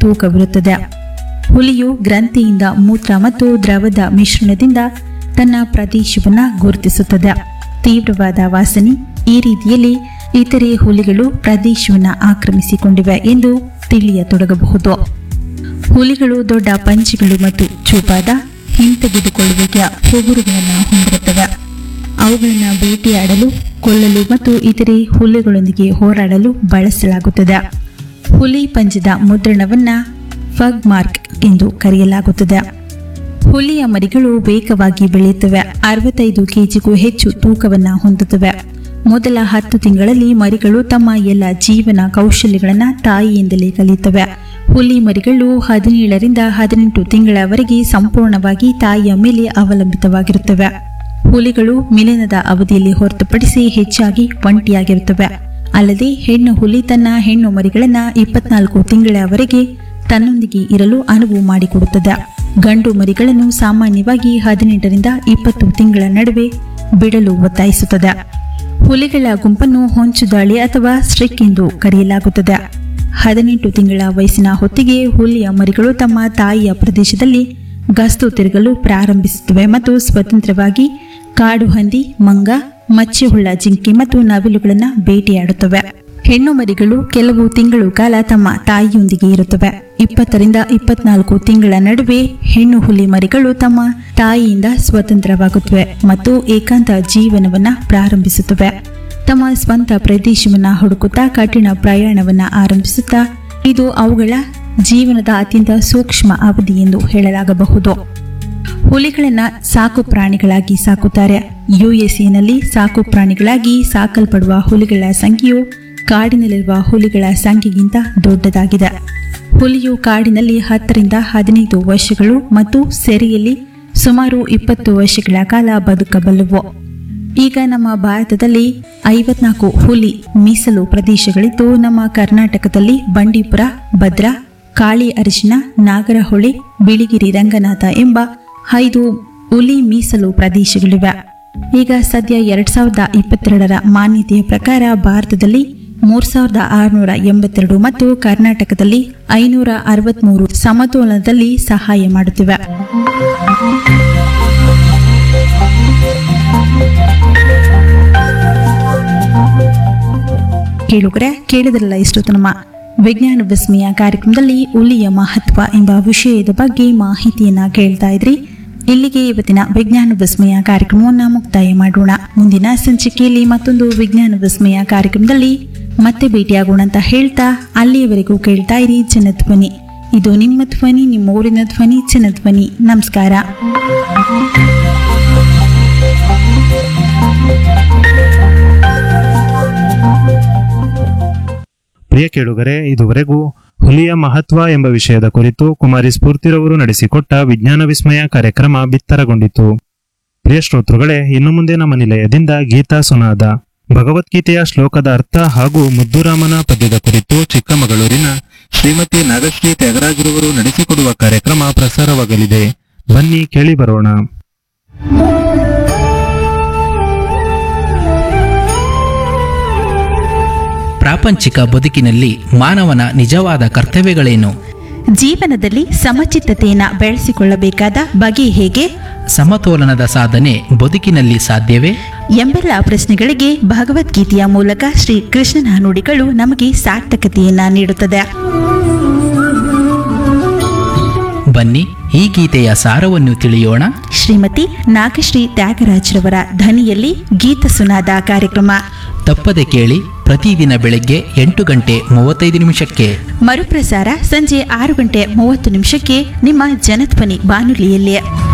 ತೂಕವಿರುತ್ತದೆ. ಹುಲಿಯು ಗ್ರಂಥಿಯಿಂದ ಮೂತ್ರ ಮತ್ತು ದ್ರವದ ಮಿಶ್ರಣದಿಂದ ತನ್ನ ಪ್ರದೇಶವನ್ನು ಗುರುತಿಸುತ್ತದೆ. ತೀವ್ರವಾದ ವಾಸನೆ. ಈ ರೀತಿಯಲ್ಲಿ ಇತರೆ ಹುಲಿಗಳು ಪ್ರದೇಶವನ್ನು ಆಕ್ರಮಿಸಿಕೊಂಡಿವೆ ಎಂದು ತಿಳಿಯತೊಡಗಬಹುದು. ಹುಲಿಗಳು ದೊಡ್ಡ ಪಂಜೆಗಳು ಮತ್ತು ಚೂಪಾದ ಹಿಂತೆಗೆದುಕೊಳ್ಳುವಿಕೆಯ ಉಗುರುಗಳನ್ನು ಹೊಂದಿರುತ್ತವೆ. ಅವುಗಳನ್ನು ಬೇಟೆಯಾಡಲು, ಕೊಲ್ಲಲು ಮತ್ತು ಇತರೆ ಹುಲಿಗಳೊಂದಿಗೆ ಹೋರಾಡಲು ಬಳಸಲಾಗುತ್ತದೆ. ಹುಲಿ ಪಂಜದ ಮುದ್ರಣವನ್ನು ಫಗ್ ಮಾರ್ಕ್ ಎಂದು ಕರೆಯಲಾಗುತ್ತದೆ. ಹುಲಿಯ ಮರಿಗಳು ವೇಗವಾಗಿ ಬೆಳೆಯುತ್ತವೆ. 65 ಕೆಜಿಗೂ ಹೆಚ್ಚು ತೂಕವನ್ನು ಹೊಂದುತ್ತವೆ. ಮೊದಲ 10 ತಿಂಗಳಲ್ಲಿ ಮರಿಗಳು ತಮ್ಮ ಎಲ್ಲ ಜೀವನ ಕೌಶಲ್ಯಗಳನ್ನು ತಾಯಿಯಿಂದಲೇ ಕಲಿಯುತ್ತವೆ. ಹುಲಿ ಮರಿಗಳು 17ರಿಂದ 18 ತಿಂಗಳವರೆಗೆ ಸಂಪೂರ್ಣವಾಗಿ ತಾಯಿಯ ಮೇಲೆ ಅವಲಂಬಿತವಾಗಿರುತ್ತವೆ. ಹುಲಿಗಳು ಮಿಲನದ ಅವಧಿಯಲ್ಲಿ ಹೊರತುಪಡಿಸಿ ಹೆಚ್ಚಾಗಿ ಒಂಟಿಯಾಗಿರುತ್ತವೆ. ಅಲ್ಲದೆ ಹೆಣ್ಣು ಹುಲಿ ತನ್ನ ಹೆಣ್ಣು ಮರಿಗಳನ್ನು 24 ತಿಂಗಳವರೆಗೆ ತನ್ನೊಂದಿಗೆ ಇರಲು ಅನುವು ಮಾಡಿಕೊಡುತ್ತದೆ. ಗಂಡು ಮರಿಗಳನ್ನು ಸಾಮಾನ್ಯವಾಗಿ 18ರಿಂದ 20 ತಿಂಗಳ ನಡುವೆ ಬಿಡಲು ಒತ್ತಾಯಿಸುತ್ತದೆ. ಹುಲಿಗಳ ಗುಂಪನ್ನು ಹೊಂಚುದಾಳಿ ಅಥವಾ ಸ್ಟ್ರಿಕ್ ಎಂದು ಕರೆಯಲಾಗುತ್ತದೆ. 18 ತಿಂಗಳ ವಯಸ್ಸಿನ ಹೊತ್ತಿಗೆ ಹುಲಿಯ ಮರಿಗಳು ತಮ್ಮ ತಾಯಿಯ ಪ್ರದೇಶದಲ್ಲಿ ಗಸ್ತು ತಿರುಗಲು ಪ್ರಾರಂಭಿಸುತ್ತವೆ ಮತ್ತು ಸ್ವತಂತ್ರವಾಗಿ ಕಾಡು ಹಂದಿ, ಮಂಗ, ಮಚ್ಚೆಹುಳ್ಳ ಜಿಂಕೆ ಮತ್ತು ನವಿಲುಗಳನ್ನು ಬೇಟೆಯಾಡುತ್ತವೆ. ಹೆಣ್ಣು ಮರಿಗಳು ಕೆಲವು ತಿಂಗಳು ಕಾಲ ತಮ್ಮ ತಾಯಿಯೊಂದಿಗೆ ಇರುತ್ತವೆ. 20ರಿಂದ 24 ತಿಂಗಳ ನಡುವೆ ಹೆಣ್ಣು ಹುಲಿ ಮರಿಗಳು ತಮ್ಮ ತಾಯಿಯಿಂದ ಸ್ವತಂತ್ರವಾಗುತ್ತವೆ ಮತ್ತು ಏಕಾಂತ ಜೀವನವನ್ನು ಪ್ರಾರಂಭಿಸುತ್ತವೆ. ತಮ್ಮ ಸ್ವಂತ ಪ್ರದೇಶವನ್ನು ಹುಡುಕುತ್ತಾ ಕಠಿಣ ಪ್ರಯಾಣವನ್ನು ಆರಂಭಿಸುತ್ತಾ ಇದು ಅವುಗಳ ಜೀವನದ ಅತ್ಯಂತ ಸೂಕ್ಷ್ಮ ಅವಧಿ ಎಂದು ಹೇಳಲಾಗಬಹುದು. ಹುಲಿಗಳನ್ನು ಸಾಕು ಪ್ರಾಣಿಗಳಾಗಿ ಸಾಕುತ್ತಾರೆ. ಯುಎಸ್ಎನಲ್ಲಿ ಸಾಕು ಪ್ರಾಣಿಗಳಾಗಿ ಸಾಕಲ್ಪಡುವ ಹುಲಿಗಳ ಸಂಖ್ಯೆಯು ಕಾಡಿನಲ್ಲಿರುವ ಹುಲಿಗಳ ಸಂಖ್ಯೆಗಿಂತ ದೊಡ್ಡದಾಗಿದೆ. ಹುಲಿಯು ಕಾಡಿನಲ್ಲಿ 10ರಿಂದ 15 ವರ್ಷಗಳು ಮತ್ತು ಸೆರೆಯಲ್ಲಿ ಸುಮಾರು 20 ವರ್ಷಗಳ ಕಾಲ ಬದುಕಬಲ್ಲವು. ಈಗ ನಮ್ಮ ಭಾರತದಲ್ಲಿ 54 ಹುಲಿ ಮೀಸಲು ಪ್ರದೇಶಗಳಿದ್ದು, ನಮ್ಮ ಕರ್ನಾಟಕದಲ್ಲಿ ಬಂಡೀಪುರ, ಭದ್ರಾ, ಕಾಳಿ ಅರಿಶಿನ, ನಾಗರಹೊಳೆ, ಬಿಳಿಗಿರಿ ರಂಗನಾಥ ಎಂಬ 5 ಹುಲಿ ಮೀಸಲು ಪ್ರದೇಶಗಳಿವೆ. ಈಗ ಸದ್ಯ 2022ರ ಮಾನ್ಯತೆಯ ಪ್ರಕಾರ ಭಾರತದಲ್ಲಿ 3682 ಮತ್ತು ಕರ್ನಾಟಕದಲ್ಲಿ 563 ಸಮತೋಲನದಲ್ಲಿ ಸಹಾಯ ಮಾಡುತ್ತಿವೆ. ಕೇಳಿದ್ರಲ್ಲ ಇಷ್ಟೊತ್ತು ನಮ್ಮ ವಿಜ್ಞಾನ ವಿಸ್ಮಯ ಕಾರ್ಯಕ್ರಮದಲ್ಲಿ ಹುಲಿಯ ಮಹತ್ವ ಎಂಬ ವಿಷಯದ ಬಗ್ಗೆ ಮಾಹಿತಿಯನ್ನ ಕೇಳ್ತಾ ಇದ್ರಿ. ಇಲ್ಲಿಗೆ ಇವತ್ತಿನ ವಿಜ್ಞಾನ ವಿಸ್ಮಯ ಕಾರ್ಯಕ್ರಮವನ್ನು ಮುಕ್ತಾಯ ಮಾಡೋಣ. ಮುಂದಿನ ಸಂಚಿಕೆಯಲ್ಲಿ ಮತ್ತೊಂದು ವಿಜ್ಞಾನ ವಿಸ್ಮಯ ಕಾರ್ಯಕ್ರಮದಲ್ಲಿ ಮತ್ತೆ ಭೇಟಿಯಾಗೋಣ ಅಂತ ಹೇಳ್ತಾ ಅಲ್ಲಿಯವರೆಗೂ ಕೇಳ್ತಾ ಇರಿ ಜನಧ್ವನಿ. ಇದು ನಿಮ್ಮ ಧ್ವನಿ, ನಿಮ್ಮ ಊರಿನ ಧ್ವನಿ, ಜನಧ್ವನಿ. ನಮಸ್ಕಾರ. ಪ್ರಿಯ ಕೇಳುಗರೆ, ಇದುವರೆಗೂ ಹುಲಿಯ ಮಹತ್ವ ಎಂಬ ವಿಷಯದ ಕುರಿತು ಕುಮಾರಿ ಸ್ಫೂರ್ತಿರವರು ನಡೆಸಿಕೊಟ್ಟ ವಿಜ್ಞಾನ ವಿಸ್ಮಯ ಕಾರ್ಯಕ್ರಮ ಬಿತ್ತರಗೊಂಡಿತು. ಪ್ರಿಯ ಶ್ರೋತೃಗಳೇ, ಇನ್ನು ಮುಂದೆ ನಮ್ಮ ನಿಲಯದಿಂದ ಗೀತಾ ಸುನಾದ ಭಗವದ್ಗೀತೆಯ ಶ್ಲೋಕದ ಅರ್ಥ ಹಾಗೂ ಮುದ್ದುರಾಮನ ಪದ್ಯದ ಕುರಿತು ಚಿಕ್ಕಮಗಳೂರಿನ ಶ್ರೀಮತಿ ನಾಗಶ್ರೀ ತ್ಯಾಗರಾಜರವರು ನಡೆಸಿಕೊಡುವ ಕಾರ್ಯಕ್ರಮ ಪ್ರಸಾರವಾಗಲಿದೆ. ಬನ್ನಿ ಕೇಳಿ ಬರೋಣ. ಪ್ರಾಪಂಚಿಕ ಬದುಕಿನಲ್ಲಿ ಮಾನವನ ನಿಜವಾದ ಕರ್ತವ್ಯಗಳೇನು? ಜೀವನದಲ್ಲಿ ಸಮಚಿತ್ತತೆಯನ್ನು ಬೆಳೆಸಿಕೊಳ್ಳಬೇಕಾದ ಬಗೆ ಹೇಗೆ? ಸಮತೋಲನದ ಸಾಧನೆ ಬದುಕಿನಲ್ಲಿ ಸಾಧ್ಯವೇ? ಎಂಬೆಲ್ಲ ಪ್ರಶ್ನೆಗಳಿಗೆ ಭಗವದ್ಗೀತೆಯ ಮೂಲಕ ಶ್ರೀ ಕೃಷ್ಣನ ನುಡಿಗಳು ನಮಗೆ ಸಾರ್ಥಕತೆಯನ್ನ ನೀಡುತ್ತದೆ. ಬನ್ನಿ ಈ ಗೀತೆಯ ಸಾರವನ್ನು ತಿಳಿಯೋಣ. ಶ್ರೀಮತಿ ನಾಗಶ್ರೀ ತ್ಯಾಗರಾಜ್ರವರ ಧ್ವನಿಯಲ್ಲಿ ಗೀತ ಸುನಾದ ಕಾರ್ಯಕ್ರಮ ತಪ್ಪದೆ ಕೇಳಿ. ಪ್ರತಿದಿನ ಬೆಳಗ್ಗೆ 8:35 ಮರುಪ್ರಸಾರ ಸಂಜೆ 6:30 ನಿಮ್ಮ ಜನಧ್ವನಿ ಬಾನುಲಿಯಲ್ಲಿ.